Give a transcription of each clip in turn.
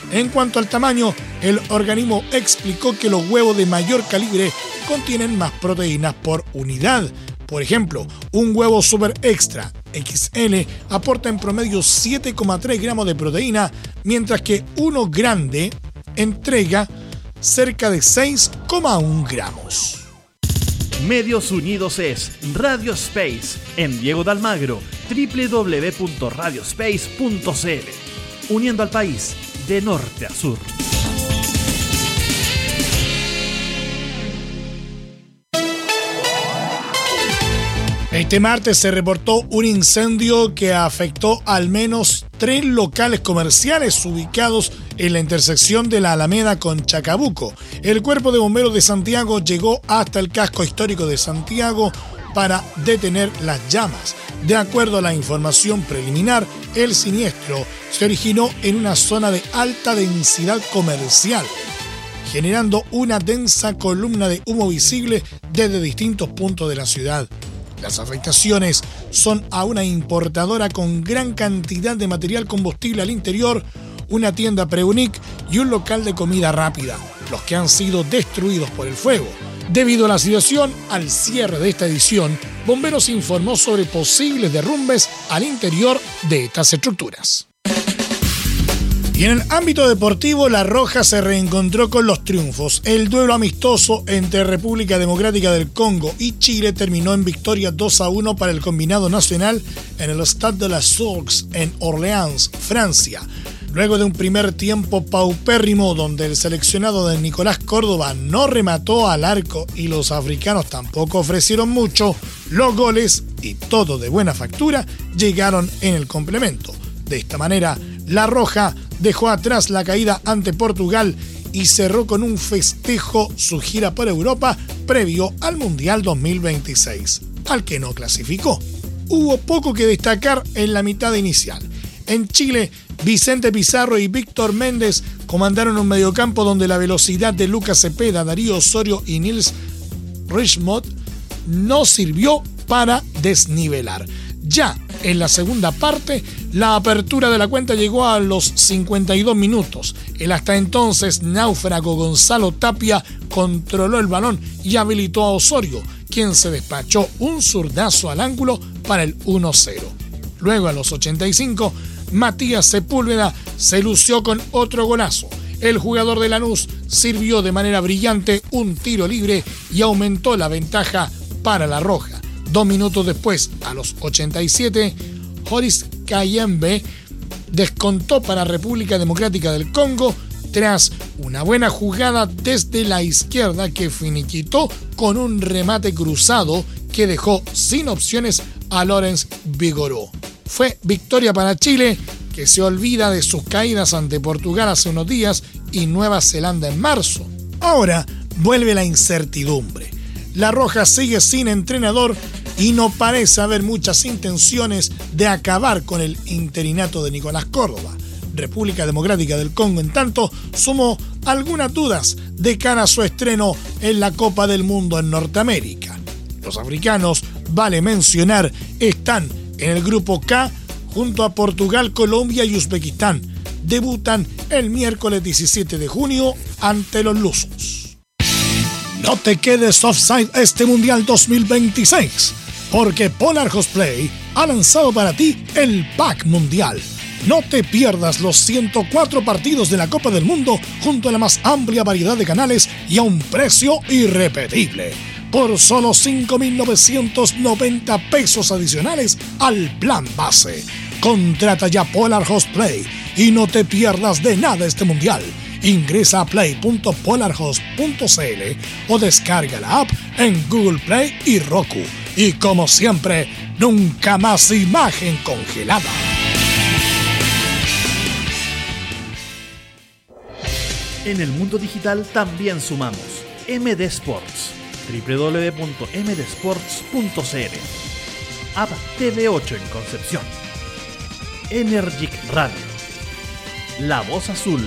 En cuanto al tamaño, el organismo explicó que los huevos de mayor calibre contienen más proteínas por unidad. Por ejemplo, un huevo Super Extra XL aporta en promedio 7,3 gramos de proteína, mientras que uno grande entrega cerca de 6,1 gramos. Medios Unidos es Radio Space en Diego de Almagro, www.radiospace.cl, uniendo al país de norte a sur. Este martes se reportó un incendio que afectó al menos 3 locales comerciales ubicados en la intersección de la Alameda con Chacabuco. El Cuerpo de Bomberos de Santiago llegó hasta el casco histórico de Santiago para detener las llamas. De acuerdo a la información preliminar, el siniestro se originó en una zona de alta densidad comercial, generando una densa columna de humo visible desde distintos puntos de la ciudad. Las afectaciones son a una importadora con gran cantidad de material combustible al interior, una tienda Preunic y un local de comida rápida, los que han sido destruidos por el fuego. Debido a la situación, al cierre de esta edición, Bomberos informó sobre posibles derrumbes al interior de estas estructuras. Y en el ámbito deportivo, La Roja se reencontró con los triunfos. El duelo amistoso entre República Democrática del Congo y Chile terminó en victoria 2-1 para el combinado nacional en el Stade de la Source en Orleans, Francia. Luego de un primer tiempo paupérrimo donde el seleccionado de Nicolás Córdoba no remató al arco y los africanos tampoco ofrecieron mucho, los goles, y todo de buena factura, llegaron en el complemento. De esta manera, La Roja dejó atrás la caída ante Portugal y cerró con un festejo su gira por Europa previo al Mundial 2026, al que no clasificó. Hubo poco que destacar en la mitad inicial. En Chile, Vicente Pizarro y Víctor Méndez comandaron un mediocampo donde la velocidad de Lucas Cepeda, Darío Osorio y Nils Richmond no sirvió para desnivelar. Ya en la segunda parte, la apertura de la cuenta llegó a los 52 minutos. El hasta entonces náufrago Gonzalo Tapia controló el balón y habilitó a Osorio, quien se despachó un zurdazo al ángulo para el 1-0. Luego, a los 85, Matías Sepúlveda se lució con otro golazo. El jugador de Lanús sirvió de manera brillante un tiro libre y aumentó la ventaja para La Roja. 2 minutos después, a los 87, Joris Kayembe descontó para República Democrática del Congo tras una buena jugada desde la izquierda que finiquitó con un remate cruzado que dejó sin opciones a Laurent Vigoró. Fue victoria para Chile, que se olvida de sus caídas ante Portugal hace unos días y Nueva Zelanda en marzo. Ahora vuelve la incertidumbre. La Roja sigue sin entrenador y no parece haber muchas intenciones de acabar con el interinato de Nicolás Córdoba. República Democrática del Congo, en tanto, sumó algunas dudas de cara a su estreno en la Copa del Mundo en Norteamérica. Los africanos, vale mencionar, están en el grupo K junto a Portugal, Colombia y Uzbekistán. Debutan el miércoles 17 de junio ante los lusos. No te quedes offside este Mundial 2026, porque Polar Host Play ha lanzado para ti el Pack Mundial. No te pierdas los 104 partidos de la Copa del Mundo junto a la más amplia variedad de canales y a un precio irrepetible. Por solo 5.990 pesos adicionales al plan base. Contrata ya Polar Host Play y no te pierdas de nada este mundial. Ingresa a play.polarhost.cl o descarga la app en Google Play y Roku. Y como siempre, nunca más imagen congelada. En el mundo digital también sumamos MD Sports, www.mdsports.cl, App TV8 en Concepción, Energic Radio, La Voz Azul,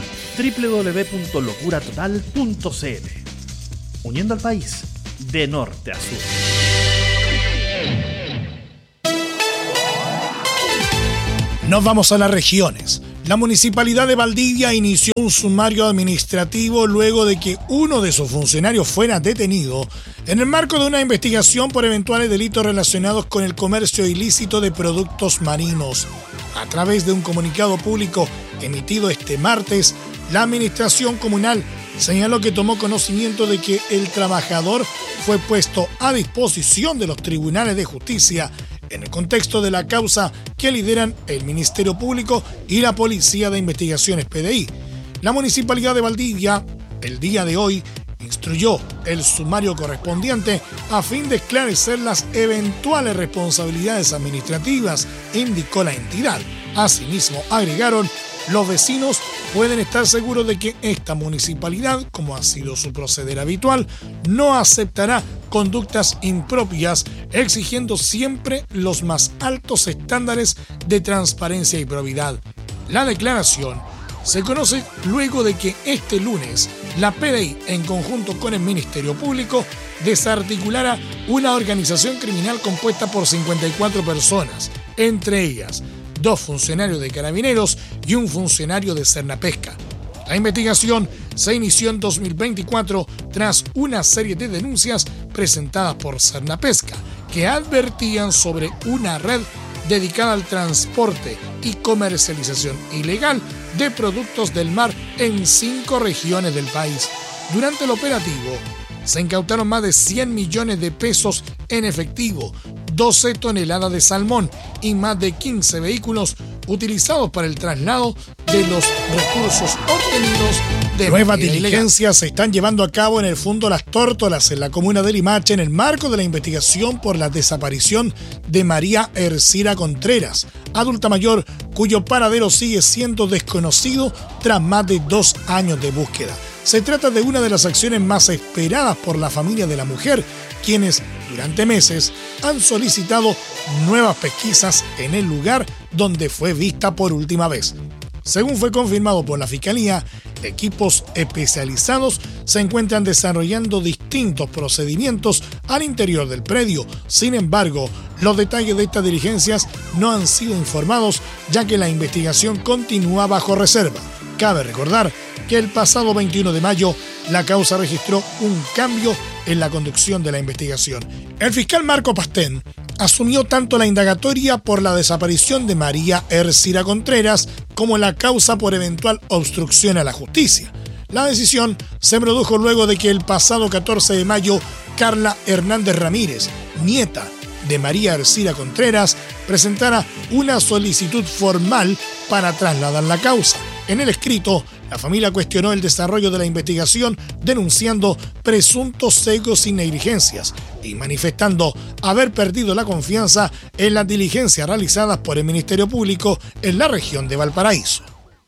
www.locuratotal.cl, uniendo al país de norte a sur. Nos vamos a las regiones. La Municipalidad de Valdivia inició un sumario administrativo luego de que uno de sus funcionarios fuera detenido en el marco de una investigación por eventuales delitos relacionados con el comercio ilícito de productos marinos. A través de un comunicado público emitido este martes, la administración comunal señaló que tomó conocimiento de que el trabajador fue puesto a disposición de los tribunales de justicia en el contexto de la causa que lideran el Ministerio Público y la Policía de Investigaciones PDI. La Municipalidad de Valdivia, el día de hoy, instruyó el sumario correspondiente a fin de esclarecer las eventuales responsabilidades administrativas, indicó la entidad. Asimismo, agregaron, los vecinos pueden estar seguros de que esta municipalidad, como ha sido su proceder habitual, no aceptará conductas impropias, exigiendo siempre los más altos estándares de transparencia y probidad. La declaración se conoce luego de que este lunes la PDI, en conjunto con el Ministerio Público, desarticulara una organización criminal compuesta por 54 personas, entre ellas 2 funcionarios de Carabineros y un funcionario de Cernapesca. La investigación se inició en 2024 tras una serie de denuncias presentadas por Cernapesca que advertían sobre una red dedicada al transporte y comercialización ilegal de productos del mar en 5 regiones del país. Durante el operativo se incautaron más de 100 millones de pesos en efectivo, 12 toneladas de salmón y más de 15 vehículos utilizados para el traslado de los recursos obtenidos de nuevas diligencias se están llevando a cabo en el Fundo Las Tórtolas, en la comuna de Limache, en el marco de la investigación por la desaparición de María Ercira Contreras, adulta mayor cuyo paradero sigue siendo desconocido tras más de 2 años de búsqueda. Se trata de una de las acciones más esperadas por la familia de la mujer, quienes durante meses han solicitado nuevas pesquisas en el lugar donde fue vista por última vez. Según fue confirmado por la Fiscalía, equipos especializados se encuentran desarrollando distintos procedimientos al interior del predio. Sin embargo, los detalles de estas diligencias no han sido informados, ya que la investigación continúa bajo reserva. Cabe recordar que el pasado 21 de mayo la causa registró un cambio en la conducción de la investigación. El fiscal Marco Pastén asumió tanto la indagatoria por la desaparición de María Ercira Contreras como la causa por eventual obstrucción a la justicia. La decisión se produjo luego de que el pasado 14 de mayo Carla Hernández Ramírez, nieta de María Ercira Contreras, presentara una solicitud formal para trasladar la causa. En el escrito, la familia cuestionó el desarrollo de la investigación, denunciando presuntos sesgos y negligencias y manifestando haber perdido la confianza en las diligencias realizadas por el Ministerio Público en la región de Valparaíso.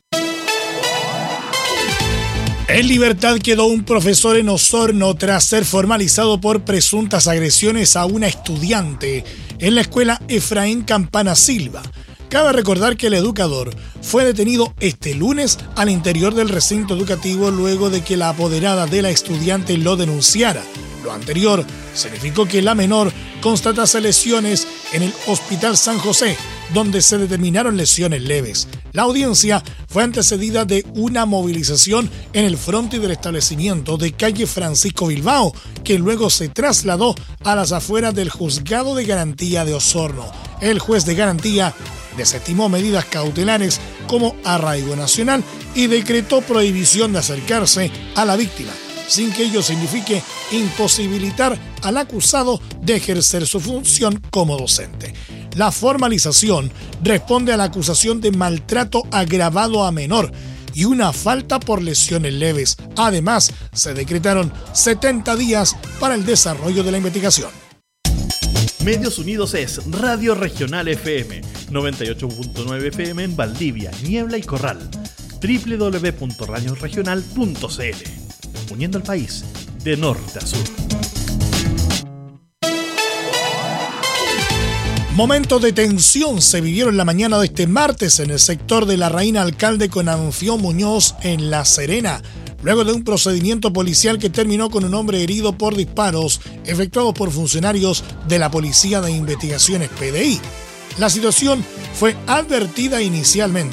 En libertad quedó un profesor en Osorno tras ser formalizado por presuntas agresiones a una estudiante en la escuela Efraín Campana Silva. Cabe recordar que el educador fue detenido este lunes al interior del recinto educativo luego de que la apoderada de la estudiante lo denunciara. Lo anterior significó que la menor constatase lesiones en el Hospital San José, donde se determinaron lesiones leves. La audiencia fue antecedida de una movilización en el frontis del establecimiento de calle Francisco Bilbao, que luego se trasladó a las afueras del Juzgado de Garantía de Osorno. El juez de garantía desestimó medidas cautelares como arraigo nacional y decretó prohibición de acercarse a la víctima, sin que ello signifique imposibilitar al acusado de ejercer su función como docente. La formalización responde a la acusación de maltrato agravado a menor y una falta por lesiones leves. Además, se decretaron 70 días para el desarrollo de la investigación. Medios Unidos es Radio Regional FM, 98.9 FM en Valdivia, Niebla y Corral, www.radioregional.cl, uniendo al país de norte a sur. Momentos de tensión se vivieron la mañana de este martes en el sector de la Reina Alcalde con Anfio Muñoz en La Serena, luego de un procedimiento policial que terminó con un hombre herido por disparos efectuados por funcionarios de la Policía de Investigaciones PDI. La situación fue advertida inicialmente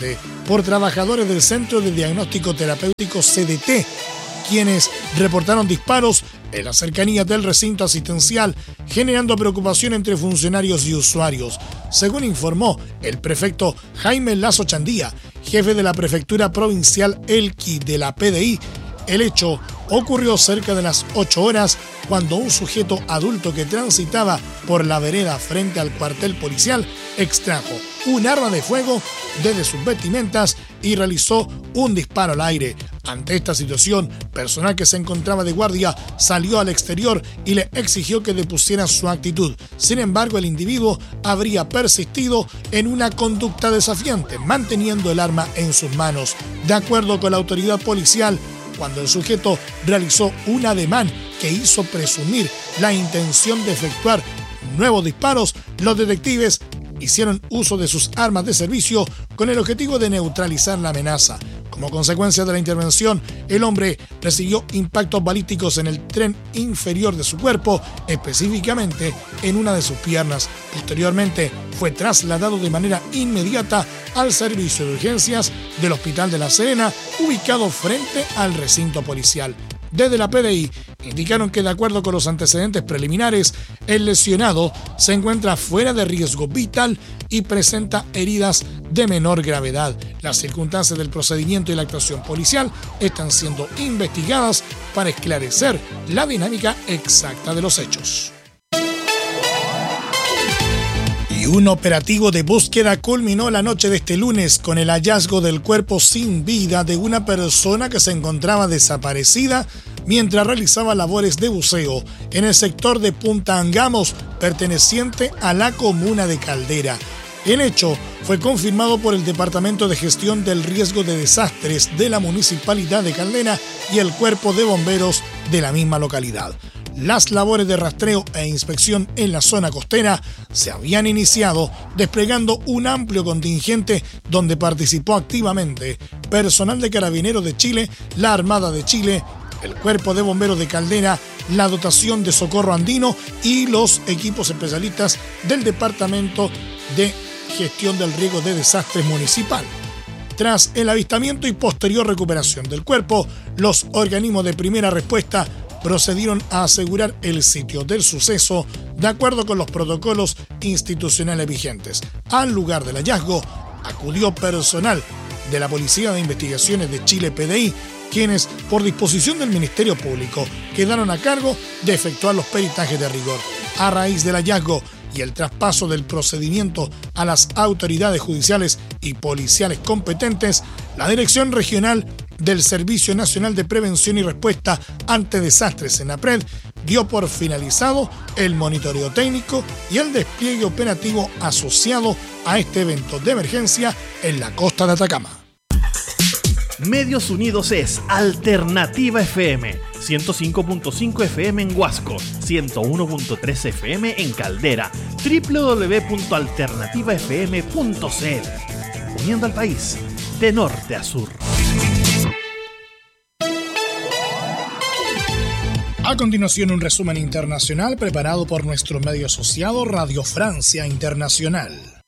por trabajadores del Centro de Diagnóstico Terapéutico CDT, quienes reportaron disparos en las cercanías del recinto asistencial, generando preocupación entre funcionarios y usuarios. Según informó el prefecto Jaime Lazo Chandía, jefe de la Prefectura Provincial Elqui de la PDI, el hecho ocurrió cerca de las 8 horas cuando un sujeto adulto que transitaba por la vereda frente al cuartel policial extrajo un arma de fuego desde sus vestimentas y realizó un disparo al aire. Ante esta situación, personal que se encontraba de guardia salió al exterior y le exigió que depusiera su actitud. Sin embargo, el individuo habría persistido en una conducta desafiante, manteniendo el arma en sus manos. De acuerdo con la autoridad policial, cuando el sujeto realizó un ademán que hizo presumir la intención de efectuar nuevos disparos, los detectives hicieron uso de sus armas de servicio con el objetivo de neutralizar la amenaza. Como consecuencia de la intervención, el hombre recibió impactos balísticos en el tren inferior de su cuerpo, específicamente en una de sus piernas. Posteriormente, fue trasladado de manera inmediata al servicio de urgencias del Hospital de La Serena, ubicado frente al recinto policial. Desde la PDI indicaron que, de acuerdo con los antecedentes preliminares, el lesionado se encuentra fuera de riesgo vital y presenta heridas de menor gravedad. Las circunstancias del procedimiento y la actuación policial están siendo investigadas para esclarecer la dinámica exacta de los hechos. Y un operativo de búsqueda culminó la noche de este lunes con el hallazgo del cuerpo sin vida de una persona que se encontraba desaparecida mientras realizaba labores de buceo en el sector de Punta Angamos, perteneciente a la comuna de Caldera. El hecho fue confirmado por el Departamento de Gestión del Riesgo de Desastres de la Municipalidad de Caldera y el Cuerpo de Bomberos de la misma localidad. Las labores de rastreo e inspección en la zona costera se habían iniciado desplegando un amplio contingente donde participó activamente personal de Carabineros de Chile, la Armada de Chile, el Cuerpo de Bomberos de Caldera, la dotación de Socorro Andino y los equipos especialistas del Departamento de Gestión del Riesgo de Desastres Municipal. Tras el avistamiento y posterior recuperación del cuerpo, los organismos de primera respuesta procedieron a asegurar el sitio del suceso de acuerdo con los protocolos institucionales vigentes. Al lugar del hallazgo acudió personal de la Policía de Investigaciones de Chile PDI, quienes, por disposición del Ministerio Público, quedaron a cargo de efectuar los peritajes de rigor. A raíz del hallazgo y el traspaso del procedimiento a las autoridades judiciales y policiales competentes, la Dirección Regional del Servicio Nacional de Prevención y Respuesta ante Desastres, SENAPRED, dio por finalizado el monitoreo técnico y el despliegue operativo asociado a este evento de emergencia en la costa de Atacama. Medios Unidos es Alternativa FM, 105.5 FM en Huasco, 101.3 FM en Caldera, www.alternativafm.cl, uniendo al país de norte a sur. A continuación, un resumen internacional preparado por nuestro medio asociado Radio Francia Internacional.